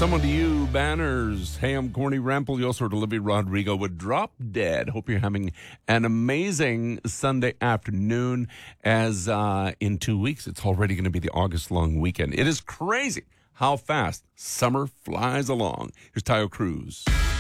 Someone to You banners. Hey, I'm Corny Rample. You also heard Olivia Rodrigo with Drop Dead. Hope you're having an amazing Sunday afternoon, as in 2 weeks, it's already going to be the August long weekend. It is crazy how fast summer flies along. Here's Tayo Cruz.